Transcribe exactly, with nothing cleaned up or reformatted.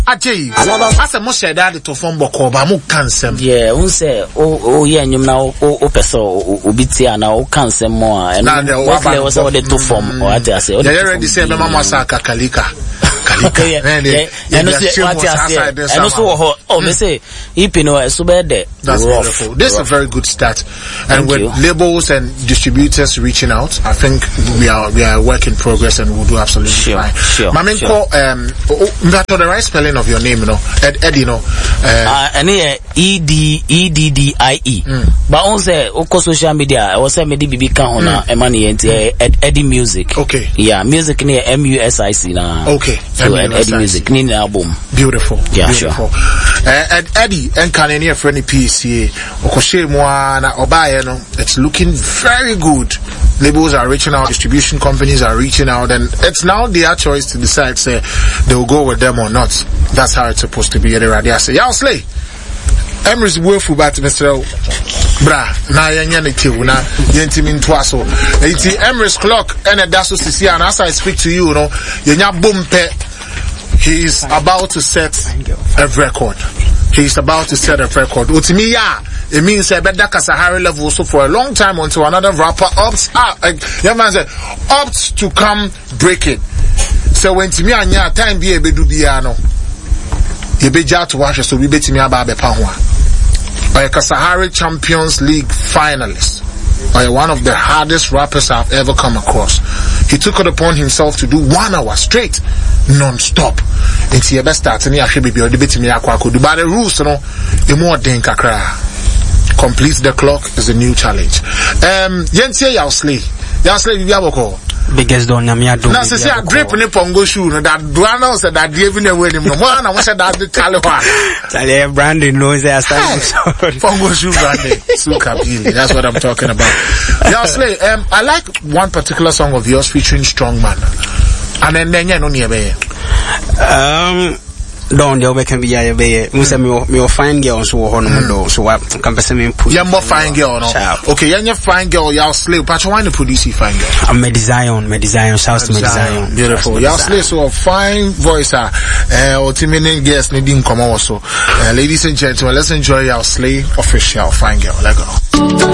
Ajay, as a most dad to form Bokoba, mu cancel. Yeah, we say, oh, oh, yeah, you know, oh, oh, person, Ubitia, now cancel more. And now there was all the two form, or I say, oh, they already said, Mama Saka Kalika. And also, oh, they say, Ipino, so bad. That's wonderful. This is a very good start. And with labels and distributors reaching out, I think we are we are work in progress and we'll do absolutely sure, fine. Sure, Mamin sure. Call, um, that the right spelling of your name, you know, Ed, Ed, you know, uh, and here E D E D D I E. But on say, oko social media, I was say me D B B kahona, emani enti Eddie Music. Okay. Yeah, music near M U S I C na. Okay. So Eddie Music, ni album. Beautiful. Yeah, beautiful. Sure. Uh, Eddie, and can any for any P C A? Okoshe mwana obaye no. It's looking very good. Labels are reaching out, distribution companies are reaching out, and it's now their choice to decide say they will go with them or not. That's how it's supposed to be. They say, "Y'all slay." Emrys Wefu bat Mister Bra na yenya ne tewu na yentimi ntoaso. Enti Emrys clock and daso sisi and as I speak to you, you know, yenya bompe. He is about to set a record. He is about to set a record. Utimi ya, it means that Bedaka Sahara level so for a long time until another rapper opts ah, uh, young man said opts to come break it. So when Timi anya time be a bedu biano. You be jar to watch so we bet me about the Pahua. Or a Kasahari Champions League finalist. Or one of the hardest rappers I've ever come across. He took it upon himself to do one hour straight, non-stop. And see, best start and he actually be able to bet me aqua. But the rules, you know, a more den kakra. Complete the clock is a new challenge. Um, Yense Yausli. Yausli Yaboko. Biggest don na me adom. Na se se a drip ne pongo shoe no that duana said that even away him no one I said that the talewa. Tale branding knows that style. Pongo shoe branding. Suka Billy. That's what I'm talking about. Yausli, um I like one particular song of yours featuring Strongman. And then then no near be. Um Don't the can be a be musa me me fine girl so ho no do so what can person me put yeah more fine girl no okay yeah you fine girl y'all slave but why no produce fine girl I'm me design me design shouts to me design beautiful y'all slave so a fine voice ah eh ultimate guest ne din come also ladies and gentlemen let's enjoy y'all slave official fine girl let go.